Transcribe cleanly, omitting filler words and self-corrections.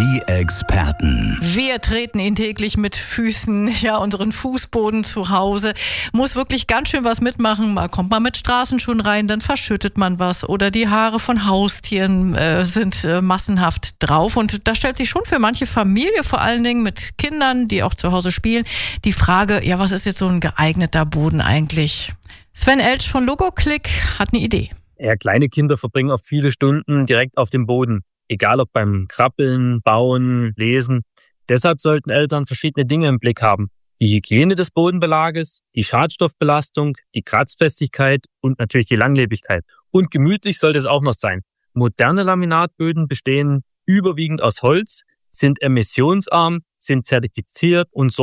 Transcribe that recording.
Die Experten. Wir treten ihn täglich mit Füßen, ja, unseren Fußboden zu Hause. Muss wirklich ganz schön was mitmachen. Mal kommt man mit Straßenschuhen rein, dann verschüttet man was. Oder die Haare von Haustieren sind massenhaft drauf. Und da stellt sich schon für manche Familie, vor allen Dingen mit Kindern, die auch zu Hause spielen, die Frage, ja, was ist jetzt so ein geeigneter Boden eigentlich? Sven Elsch von Logoclick hat eine Idee. Ja, kleine Kinder verbringen oft viele Stunden direkt auf dem Boden. Egal ob beim Krabbeln, Bauen, Lesen. Deshalb sollten Eltern verschiedene Dinge im Blick haben. Die Hygiene des Bodenbelages, die Schadstoffbelastung, die Kratzfestigkeit und natürlich die Langlebigkeit. Und gemütlich sollte es auch noch sein. Moderne Laminatböden bestehen überwiegend aus Holz, sind emissionsarm, sind zertifiziert und